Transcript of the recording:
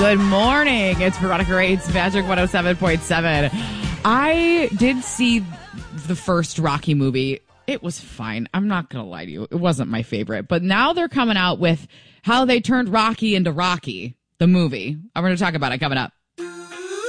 Good morning. It's Veronica Rates, Magic 107.7. I did see the first Rocky movie. It was fine. I'm not going to lie to you. It wasn't my favorite. But now they're coming out with how they turned Rocky into Rocky, the movie. I'm going to talk about it coming up.